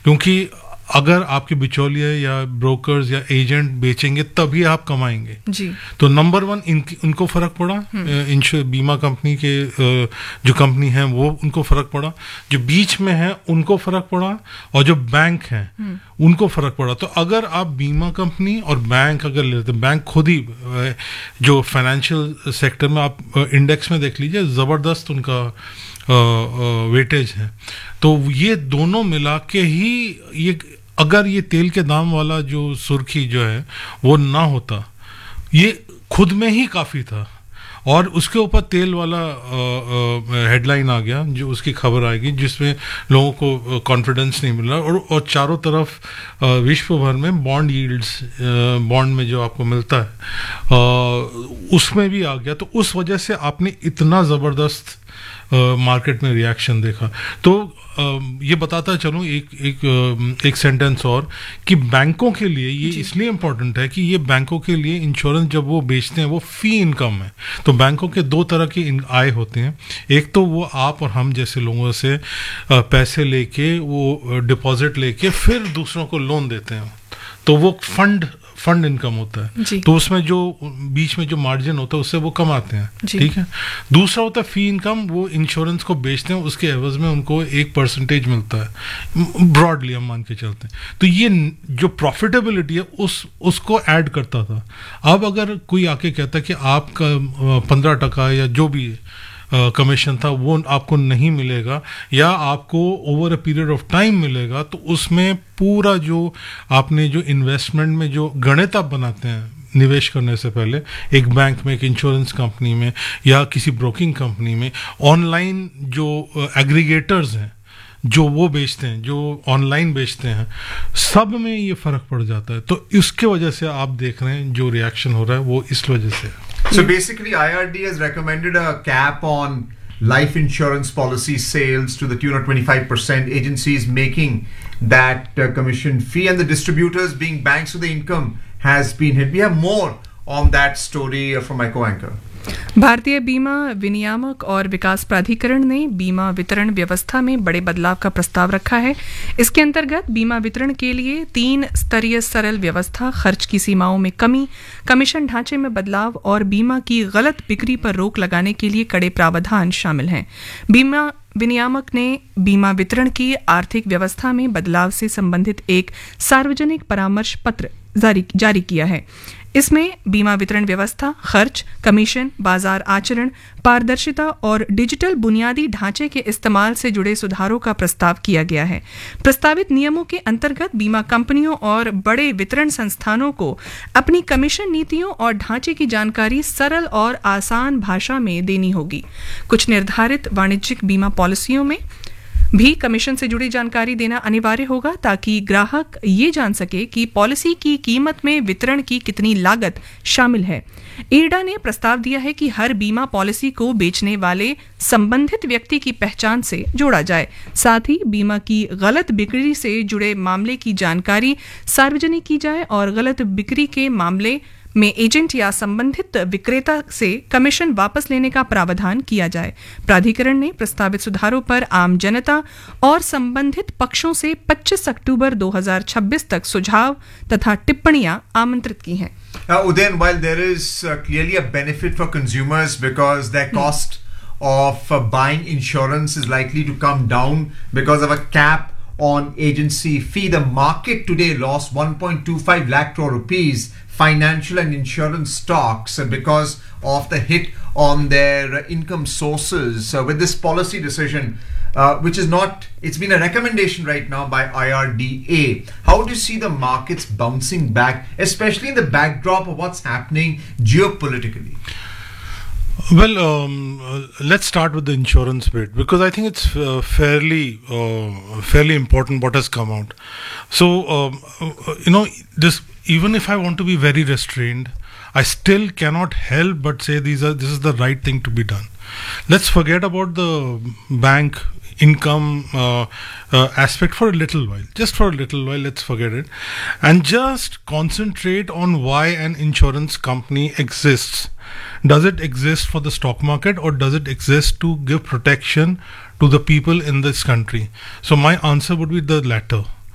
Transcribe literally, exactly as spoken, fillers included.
क्योंकि अगर आपके बिचौलिए या ब्रोकर्स या एजेंट बेचेंगे तभी आप कमाएंगे जी। तो नंबर वन इन, इनको फर्क पड़ा, इंश्योर बीमा कंपनी के जो कंपनी है वो उनको फर्क पड़ा, जो बीच में है उनको फर्क पड़ा, और जो बैंक हैं उनको फर्क पड़ा। तो अगर आप बीमा कंपनी और बैंक अगर लेते, बैंक खुद ही जो फाइनेंशियल सेक्टर में आप इंडेक्स में देख लीजिए जबरदस्त उनका वेटेज है, तो ये दोनों मिला के ही ये, अगर ये तेल के दाम वाला जो सुर्खी जो है वो ना होता, ये खुद में ही काफ़ी था, और उसके ऊपर तेल वाला हेडलाइन आ गया जो उसकी खबर आएगी जिसमें लोगों को कॉन्फिडेंस नहीं मिल रहा, और, और चारों तरफ आ, विश्व भर में बॉन्ड यील्ड्स, बॉन्ड में जो आपको मिलता है आ, उसमें भी आ गया। तो उस वजह से आपने इतना ज़बरदस्त मार्केट में रिएक्शन देखा। तो Uh, ये बताता चलूँ एक एक एक सेंटेंस और कि बैंकों के लिए ये इसलिए इम्पोर्टेंट है कि ये बैंकों के लिए इंश्योरेंस जब वो बेचते हैं वो फी इनकम है। तो बैंकों के दो तरह के आय होते हैं, एक तो वो आप और हम जैसे लोगों से पैसे लेके वो डिपॉजिट लेके फिर दूसरों को लोन देते हैं, तो वो फंड फंड इनकम होता है, तो उसमें जो बीच में जो मार्जिन होता है उससे वो कमाते हैं, ठीक है। दूसरा होता है फी इनकम, वो इंश्योरेंस को बेचते हैं, उसके एवज में उनको एक परसेंटेज मिलता है, ब्रॉडली हम मान के चलते हैं। तो ये जो प्रॉफिटेबिलिटी है उस उसको ऐड करता था। अब अगर कोई आके कहता है कि आपका पंद्रह टका या जो भी कमीशन uh, था वो आपको नहीं मिलेगा या आपको over a period of time मिलेगा, तो उसमें पूरा जो आपने जो इन्वेस्टमेंट में जो गणित आप बनाते हैं निवेश करने से पहले, एक बैंक में, एक इंश्योरेंस कंपनी में या किसी ब्रोकिंग कंपनी में, ऑनलाइन जो एग्रीगेटर्स हैं जो वो बेचते हैं, जो ऑनलाइन बेचते हैं, सब में ये फ़र्क पड़ जाता है। तो इसके वजह से आप देख रहे हैं जो रिएक्शन हो रहा है वो इस वजह से। So basically I R D has recommended a cap on life insurance policy sales to the tune of twenty-five percent, agencies making that uh, commission fee, and the distributors being banks, so the income has been hit. We have more on that story uh, from my co-anchor. भारतीय बीमा विनियामक और विकास प्राधिकरण ने बीमा वितरण व्यवस्था में बड़े बदलाव का प्रस्ताव रखा है। इसके अंतर्गत बीमा वितरण के लिए तीन स्तरीय सरल व्यवस्था, खर्च की सीमाओं में कमी, कमीशन ढांचे में बदलाव और बीमा की गलत बिक्री पर रोक लगाने के लिए कड़े प्रावधान शामिल हैं। बीमा विनियामक ने बीमा वितरण की आर्थिक व्यवस्था में बदलाव से संबंधित एक सार्वजनिक परामर्श पत्र जारी जारी किया है। इसमें बीमा वितरण व्यवस्था, खर्च, कमीशन, बाजार आचरण, पारदर्शिता और डिजिटल बुनियादी ढांचे के इस्तेमाल से जुड़े सुधारों का प्रस्ताव किया गया है। प्रस्तावित नियमों के अंतर्गत बीमा कंपनियों और बड़े वितरण संस्थानों को अपनी कमीशन नीतियों और ढांचे की जानकारी सरल और आसान भाषा में देनी होगी। कुछ निर्धारित वाणिज्यिक बीमा पॉलिसियों में भी कमीशन से जुड़ी जानकारी देना अनिवार्य होगा ताकि ग्राहक ये जान सके कि पॉलिसी की कीमत में वितरण की कितनी लागत शामिल है। इरडा ने प्रस्ताव दिया है कि हर बीमा पॉलिसी को बेचने वाले संबंधित व्यक्ति की पहचान से जोड़ा जाए, साथ ही बीमा की गलत बिक्री से जुड़े मामले की जानकारी सार्वजनिक की जाए और गलत बिक्री के मामले में एजेंट या संबंधित विक्रेता से कमीशन वापस लेने का प्रावधान किया जाए। प्राधिकरण ने प्रस्तावित सुधारों पर आम जनता और संबंधित पक्षों से पच्चीस अक्टूबर दो हज़ार छब्बीस तक सुझाव तथा टिप्पणियां आमंत्रित की हैं। Uh, Udayan, while there is uh, clearly a benefit for consumers because their cost of uh, buying insurance is likely to come down because of a cap on agency fee, the market today lost one point two five lakh crore rupees financial and insurance stocks because of the hit on their income sources uh, with this policy decision, uh, which is not, it's been a recommendation right now by I R D A. How do you see the markets bouncing back, especially in the backdrop of what's happening geopolitically? Well, um, uh, let's start with the insurance bit because I think it's uh, fairly, uh, fairly important what has come out. So, um, uh, you know, this. Even if I want to be very restrained, I still cannot help but say these are this is the right thing to be done. Let's forget about the bank income uh, uh, aspect for a little while. Just for a little while, let's forget it. And just concentrate on why an insurance company exists. Does it exist for the stock market or does it exist to give protection to the people in this country? So my answer would be the latter.